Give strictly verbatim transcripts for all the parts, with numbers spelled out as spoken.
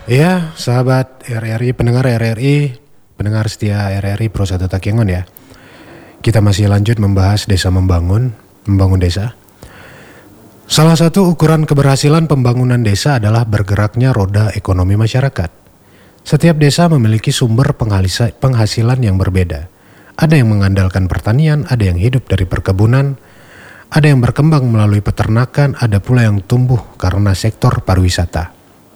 Iya, sahabat R R I, pendengar R R I, pendengar setia R R I Pro satu Takengon ya. Kita masih lanjut membahas desa membangun, membangun desa. Salah satu ukuran keberhasilan pembangunan desa adalah bergeraknya roda ekonomi masyarakat. Setiap desa memiliki sumber penghasilan yang berbeda. Ada yang mengandalkan pertanian, ada yang hidup dari perkebunan, ada yang berkembang melalui peternakan, ada pula yang tumbuh karena sektor pariwisata.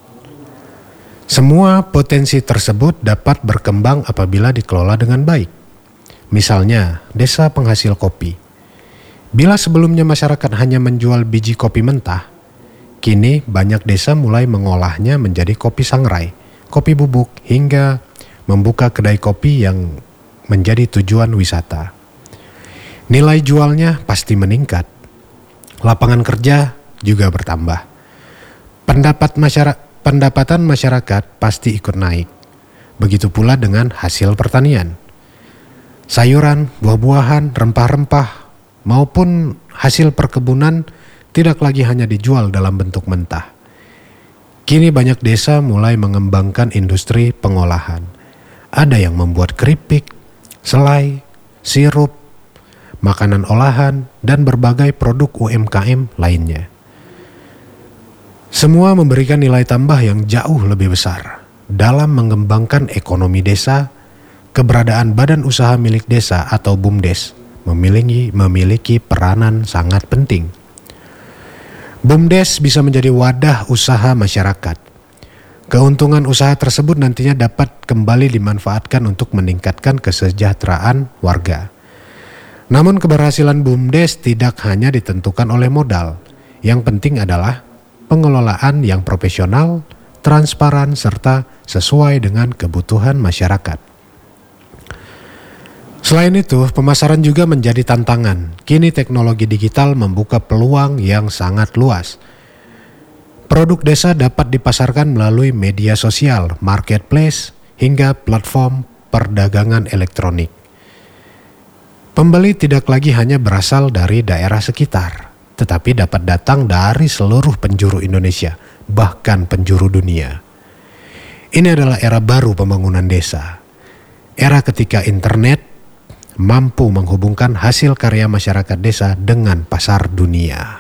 Semua potensi tersebut dapat berkembang apabila dikelola dengan baik. Misalnya, desa penghasil kopi. Bila sebelumnya masyarakat hanya menjual biji kopi mentah, kini banyak desa mulai mengolahnya menjadi kopi sangrai, kopi bubuk, hingga membuka kedai kopi yang menjadi tujuan wisata. Nilai jualnya pasti meningkat. Lapangan kerja juga bertambah. Pendapat masyarakat Pendapatan masyarakat pasti ikut naik. Begitu pula dengan hasil pertanian. Sayuran, buah-buahan, rempah-rempah maupun hasil perkebunan tidak lagi hanya dijual dalam bentuk mentah. Kini banyak desa mulai mengembangkan industri pengolahan. Ada yang membuat keripik, selai, sirup, makanan olahan, dan berbagai produk U M K M lainnya. Semua memberikan nilai tambah yang jauh lebih besar dalam mengembangkan ekonomi desa. Keberadaan badan usaha milik desa atau BUMDes memiliki, memiliki peranan sangat penting. BUMDes bisa menjadi wadah usaha masyarakat. Keuntungan usaha tersebut nantinya dapat kembali dimanfaatkan untuk meningkatkan kesejahteraan warga. Namun keberhasilan BUMDes tidak hanya ditentukan oleh modal. Yang penting adalah pengelolaan yang profesional, transparan, serta sesuai dengan kebutuhan masyarakat. Selain itu, pemasaran juga menjadi tantangan. Kini teknologi digital membuka peluang yang sangat luas. Produk desa dapat dipasarkan melalui media sosial, marketplace, hingga platform perdagangan elektronik. Pembeli tidak lagi hanya berasal dari daerah sekitar, tetapi dapat datang dari seluruh penjuru Indonesia, bahkan penjuru dunia. Ini adalah era baru pembangunan desa. Era ketika internet mampu menghubungkan hasil karya masyarakat desa dengan pasar dunia.